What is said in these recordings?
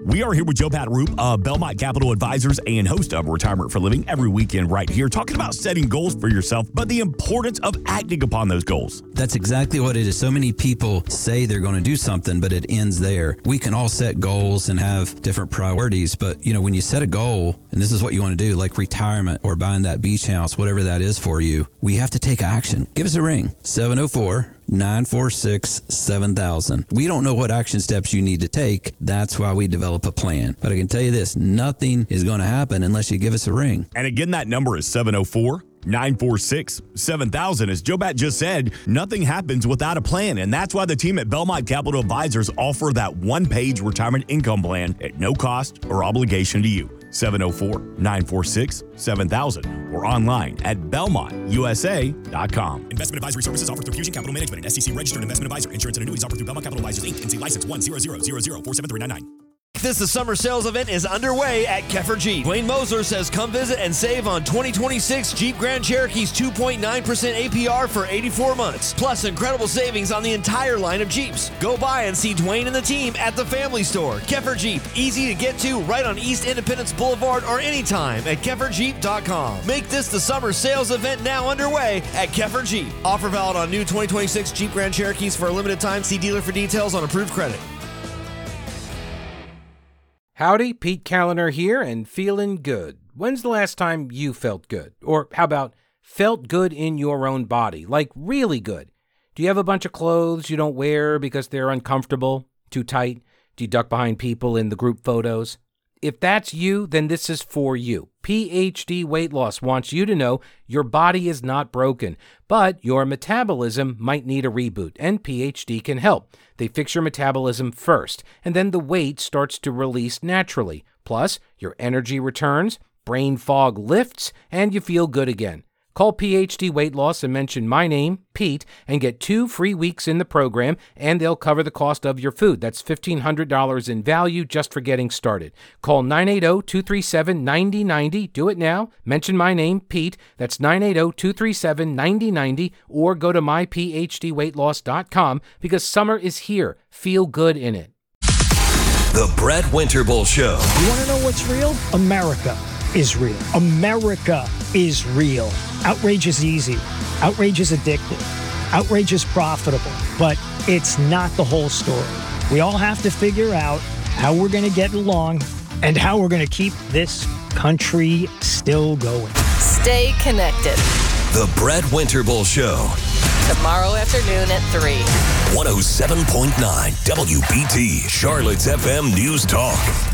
We are here with Joe Pataroop of Belmont Capital Advisors and host of Retirement for Living every weekend right here, talking about setting goals for yourself, but the importance of acting upon those goals. That's exactly what it is. So many people say they're going to do something, but it ends there. We can all set goals and have different priorities, but when you set a goal, and this is what you want to do, like retirement or buying that beach house, whatever that is for you, we have to take action. Give us a ring, 704-946-7000. We don't know what action steps you need to take. That's why we develop a plan. But I can tell you this, nothing is going to happen unless you give us a ring. And again, that number is 704-946-7000. As Joe Bat just said, nothing happens without a plan. And that's why the team at Belmont Capital Advisors offer that one-page retirement income plan at no cost or obligation to you. 704-946-7000 or online at belmontusa.com. Investment advisory services offered through Fusion Capital Management, an SEC registered investment advisor. Insurance and annuities offered through Belmont Capital Advisors, Inc. NC license 10000047399. The summer sales event is underway at Keffer Jeep. Dwayne Moser says come visit and save on 2026 Jeep Grand Cherokee's 2.9% APR for 84 months. Plus incredible savings on the entire line of Jeeps. Go by and see Dwayne and the team at the Family Store. Keffer Jeep, easy to get to right on East Independence Boulevard or anytime at KefferJeep.com. Make this the summer sales event now underway at Keffer Jeep. Offer valid on new 2026 Jeep Grand Cherokees for a limited time. See dealer for details on approved credit. Howdy, Pete Callender here and feeling good. When's the last time you felt good? Or how about felt good in your own body, like really good? Do you have a bunch of clothes you don't wear because they're uncomfortable, too tight? Do you duck behind people in the group photos? If that's you, then this is for you. PhD Weight Loss wants you to know your body is not broken, but your metabolism might need a reboot, and PhD can help. They fix your metabolism first, and then the weight starts to release naturally. Plus, your energy returns, brain fog lifts, and you feel good again. Call PhD Weight Loss and mention my name, Pete, and get 2 free weeks in the program, and they'll cover the cost of your food. That's $1,500 in value just for getting started. Call 980-237-9090. Do it now. Mention my name, Pete. That's 980-237-9090, or go to myphdweightloss.com because summer is here. Feel good in it. The Brett Winterble Show. You want to know what's real? America is real. America is real. Outrage is easy. Outrage is addictive. Outrage is profitable. But it's not the whole story. We all have to figure out how we're going to get along and how we're going to keep this country still going. Stay connected. The Brett Winterble Show. Tomorrow afternoon at 3. 107.9 WBT, Charlotte's FM News Talk.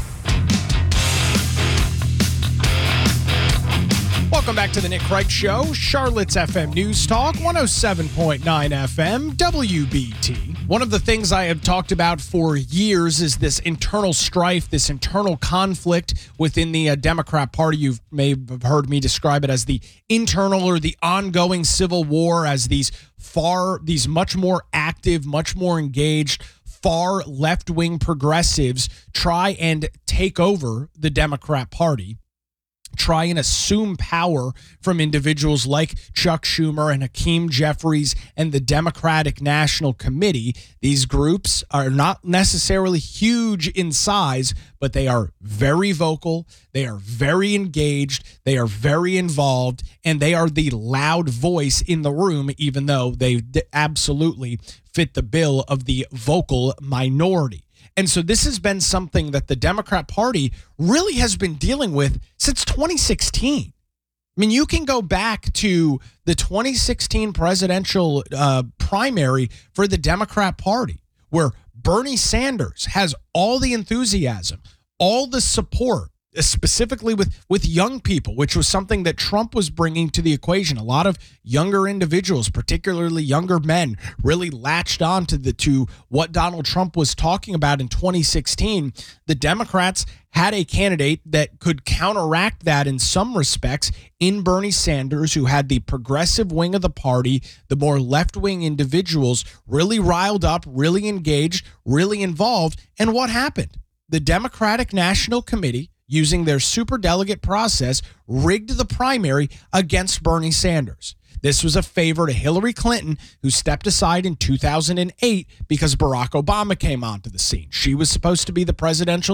Welcome back to the Nick Wright Show, Charlotte's FM News Talk, 107.9 FM, WBT. One of the things I have talked about for years is this internal strife, this internal conflict within the Democrat Party. You may have heard me describe it as the internal or the ongoing civil war, as these much more active, much more engaged, far left-wing progressives try and take over the Democrat Party, try and assume power from individuals like Chuck Schumer and Hakeem Jeffries and the Democratic National Committee. These groups are not necessarily huge in size, but they are very vocal, they are very engaged, they are very involved, and they are the loud voice in the room, even though they absolutely fit the bill of the vocal minority. And so this has been something that the Democrat Party really has been dealing with since 2016. I mean, you can go back to the 2016 presidential primary for the Democrat Party, where Bernie Sanders has all the enthusiasm, all the support, specifically with young people, which was something that Trump was bringing to the equation. A lot of younger individuals, particularly younger men, really latched on to what Donald Trump was talking about in 2016. The Democrats had a candidate that could counteract that in some respects in Bernie Sanders, who had the progressive wing of the party, the more left-wing individuals really riled up, really engaged, really involved. And what happened? The Democratic National Committee, using their superdelegate process, rigged the primary against Bernie Sanders. This was a favor to Hillary Clinton, who stepped aside in 2008 because Barack Obama came onto the scene. She was supposed to be the presidential